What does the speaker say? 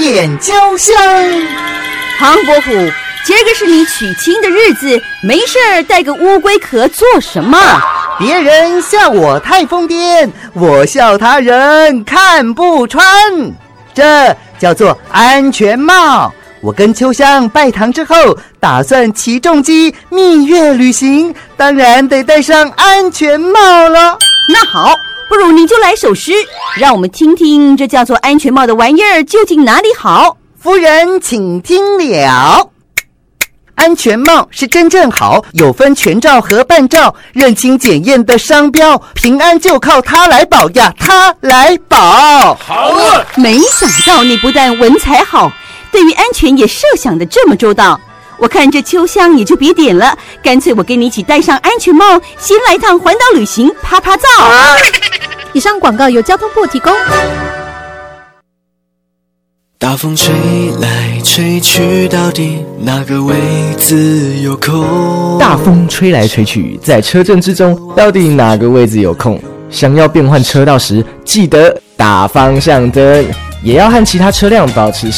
点秋香。 唐伯虎，今儿个是你娶亲的日子，没事儿带个乌龟壳做什么？ 别人笑我太疯癫，我笑他人看不穿，这叫做安全帽。我跟秋香拜堂之后，打算骑重机蜜月旅行，当然得戴上安全帽了。 那好，不如你就来首诗，让我们听听这叫做安全帽的玩意儿究竟哪里好。 夫人请听了。安全帽是真正好，有分全罩和半罩，认清检验的商标，平安就靠它来保呀，它来保。 好了， 没想到你不但文采好，对于安全也设想得这么周到。我看这秋香也就别点了，干脆我跟你一起戴上安全帽，先来趟环岛旅行，啪啪照。 以上广告由交通部提供。 大风吹来吹去，到底哪个位置有空？ 大风吹来吹去，在车阵之中，到底哪个位置有空？想要变换车道时，记得打方向灯，也要和其他车辆保持